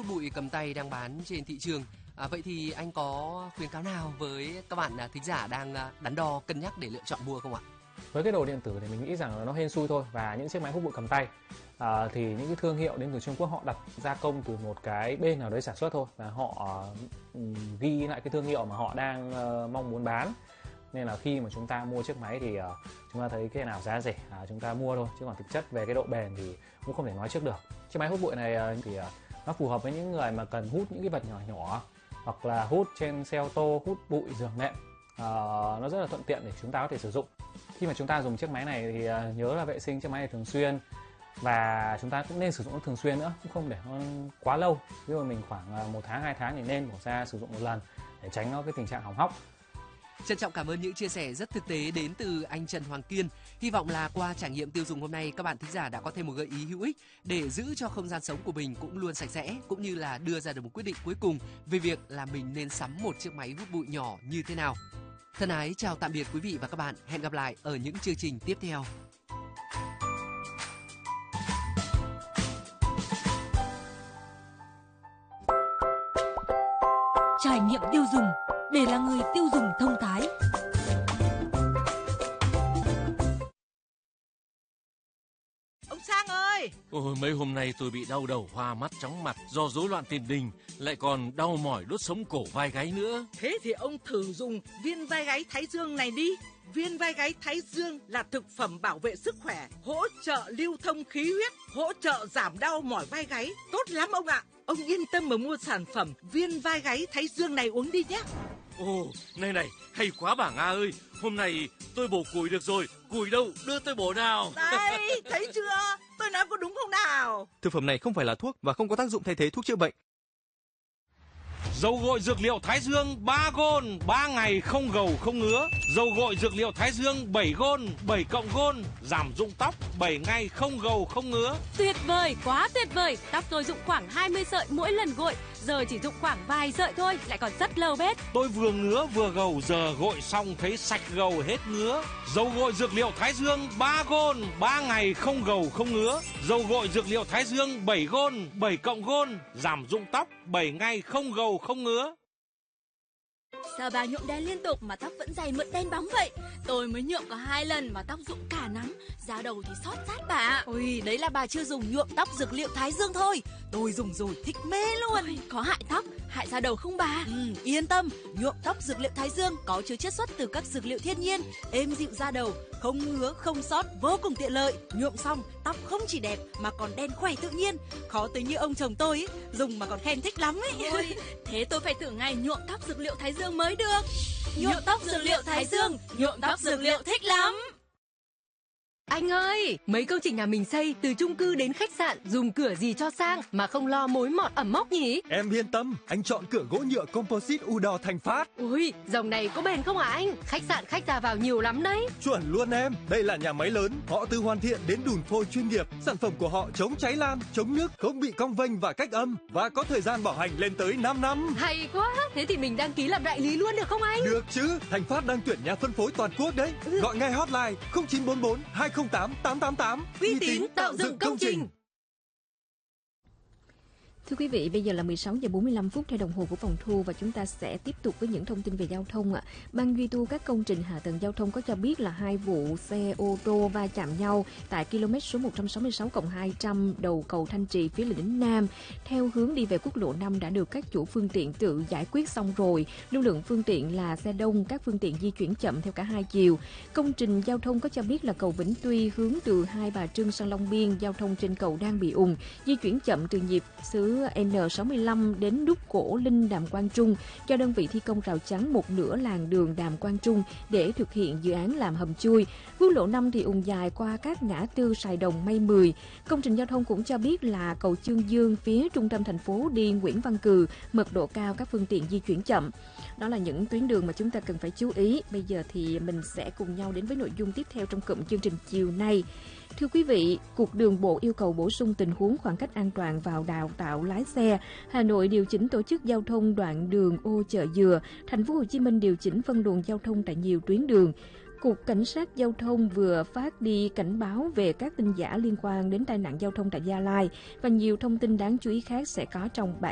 hút bụi cầm tay đang bán trên thị trường. Vậy thì anh có khuyến cáo nào với các bạn thính giả đang đắn đo cân nhắc để lựa chọn mua không ạ? Với cái đồ điện tử thì mình nghĩ rằng là nó hên xui thôi, và những chiếc máy hút bụi cầm tay thì những cái thương hiệu đến từ Trung Quốc họ đặt gia công từ một cái bên nào đấy sản xuất thôi, và họ ghi lại cái thương hiệu mà họ đang mong muốn bán. Nên là khi mà chúng ta mua chiếc máy thì chúng ta thấy cái nào giá rẻ chúng ta mua thôi, chứ còn thực chất về cái độ bền thì cũng không thể nói trước được. Chiếc máy hút bụi này thì nó phù hợp với những người mà cần hút những cái vật nhỏ nhỏ, hoặc là hút trên xe ô tô, hút bụi giường nệm. Nó rất là thuận tiện để chúng ta có thể sử dụng. Khi mà chúng ta dùng chiếc máy này thì nhớ là vệ sinh chiếc máy này thường xuyên, và chúng ta cũng nên sử dụng nó thường xuyên nữa, cũng không để nó quá lâu. Ví dụ mình khoảng 1 tháng 2 tháng thì nên bỏ ra sử dụng một lần để tránh nó cái tình trạng hỏng hóc. Trân trọng cảm ơn những chia sẻ rất thực tế đến từ anh Trần Hoàng Kiên. Hy vọng là qua trải nghiệm tiêu dùng hôm nay, các bạn thính giả đã có thêm một gợi ý hữu ích để giữ cho không gian sống của mình cũng luôn sạch sẽ, cũng như là đưa ra được một quyết định cuối cùng về việc là mình nên sắm một chiếc máy hút bụi nhỏ như thế nào. Thân ái chào tạm biệt quý vị và các bạn. Hẹn gặp lại ở những chương trình tiếp theo. Trải nghiệm tiêu dùng để là người tiêu dùng thông thái. Ông Sang ơi! Ôi, mấy hôm nay tôi bị đau đầu, hoa mắt, chóng mặt do rối loạn tiền đình, lại còn đau mỏi đốt sống cổ vai gáy nữa. Thế thì ông thử dùng viên vai gáy Thái Dương này đi. Viên vai gáy Thái Dương là thực phẩm bảo vệ sức khỏe, hỗ trợ lưu thông khí huyết, hỗ trợ giảm đau mỏi vai gáy. Tốt lắm ông ạ! Ông yên tâm mà mua sản phẩm viên vai gáy Thái Dương này uống đi nhé. Ồ, này, hay quá bà Nga ơi. Hôm nay tôi bổ củi được rồi. Củi đâu, đưa tôi bổ nào. Đây, thấy chưa? Tôi nói có đúng không nào? Thực phẩm này không phải là thuốc và không có tác dụng thay thế thuốc chữa bệnh. Dầu gội dược liệu Thái Dương 3 gôn, 3 ngày không gầu không ngứa. Dầu gội dược liệu Thái Dương 7 gôn, 7 cộng gôn, giảm rụng tóc 7 ngày không gầu không ngứa. Tuyệt vời, quá tuyệt vời. Tóc tôi rụng khoảng 20 sợi mỗi lần gội, giờ chỉ rụng khoảng vài sợi thôi, lại còn rất lâu bết. Tôi vừa ngứa vừa gầu, giờ gội xong thấy sạch gầu hết ngứa. Dầu gội dược liệu Thái Dương 3 gôn, 3 ngày không gầu không ngứa. Dầu gội dược liệu Thái Dương 7 gôn, 7 cộng gôn, giảm rụng tóc 7 ngày không gầu không ngứa. Sao bà nhuộm đen liên tục mà tóc vẫn dày mượt đen bóng vậy? Tôi mới nhuộm có 2 lần mà tóc rụng cả nắm, da đầu thì xót rát bà. Ôi, đấy là bà chưa dùng nhuộm tóc dược liệu Thái Dương thôi. Tôi dùng rồi thích mê luôn. Ôi, có hại tóc, hại da đầu không bà? Yên tâm, nhuộm tóc dược liệu Thái Dương có chứa chiết xuất từ các dược liệu thiên nhiên, êm dịu da đầu, không ngứa, không xót, vô cùng tiện lợi. Nhuộm xong, tóc không chỉ đẹp mà còn đen khỏe tự nhiên. Khó tính như ông chồng tôi ấy, dùng mà còn khen thích lắm ấy. Ôi, thế tôi phải thử ngày nhuộm tóc dược liệu Thái Dương mới được. Nhuộm tóc dược liệu Thái Dương, nhuộm tóc dược liệu thích lắm. Anh ơi, mấy công trình nhà mình xây từ chung cư đến khách sạn dùng cửa gì cho sang mà không lo mối mọt ẩm mốc nhỉ? Em yên tâm, anh chọn cửa gỗ nhựa composite UDOR Thành Phát. Ui, dòng này có bền không hả anh? Khách sạn khách ra vào nhiều lắm đấy. Chuẩn luôn em, đây là nhà máy lớn, họ từ hoàn thiện đến đùn phôi chuyên nghiệp. Sản phẩm của họ chống cháy lan, chống nước, không bị cong vênh và cách âm, và có thời gian bảo hành lên tới 5 năm. Hay quá, thế thì mình đăng ký làm đại lý luôn được không anh? Được chứ, Thành Phát đang tuyển nhà phân phối toàn quốc đấy. Gọi ngay hotline 0944 208 888. Uy tín tạo dựng công trình. Thưa quý vị, bây giờ là 16 giờ 45 phút theo đồng hồ của phòng thu và chúng ta sẽ tiếp tục với những thông tin về giao thông ạ. Ban duy tu các công trình hạ tầng giao thông có cho biết là 2 vụ xe ô tô va chạm nhau tại km số 166+200 đầu cầu Thanh Trì phía Lĩnh Nam theo hướng đi về quốc lộ 5 đã được các chủ phương tiện tự giải quyết xong rồi. Lưu lượng phương tiện là xe đông, các phương tiện di chuyển chậm theo cả hai chiều. Công trình giao thông có cho biết là cầu Vĩnh Tuy hướng từ Hai Bà Trưng sang Long Biên, giao thông trên cầu đang bị ùn, di chuyển chậm từ nhịp xứ N65 đến nút Cổ Linh Đàm Quang Trung cho đơn vị thi công rào chắn một nửa làn đường Đàm Quang Trung để thực hiện dự án làm hầm chui. Quốc lộ 5 thì ùn dài qua các ngã tư Sài Đồng, Mây 10. Công trình giao thông cũng cho biết là cầu Chương Dương phía trung tâm thành phố đi Nguyễn Văn Cừ mật độ cao, các phương tiện di chuyển chậm. Đó là những tuyến đường mà chúng ta cần phải chú ý. Bây giờ thì mình sẽ cùng nhau đến với nội dung tiếp theo trong cụm chương trình chiều nay. Thưa quý vị, Cục Đường bộ yêu cầu bổ sung tình huống khoảng cách an toàn vào đào tạo lái xe. Hà Nội điều chỉnh tổ chức giao thông đoạn đường ô Chợ Dừa. Thành phố Hồ Chí Minh điều chỉnh phân luồng giao thông tại nhiều tuyến đường. Cục Cảnh sát Giao thông vừa phát đi cảnh báo về các tin giả liên quan đến tai nạn giao thông tại Gia Lai và nhiều thông tin đáng chú ý khác sẽ có trong bản